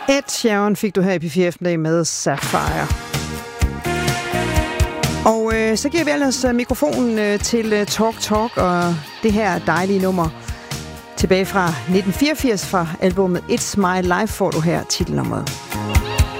Ed Sheeran fik du her i P4 Eftermiddag med Sapphire. Og så giver vi ellers mikrofonen til Talk og det her dejlige nummer tilbage fra 1984 fra albumet It's My Life får du her titelnummeret.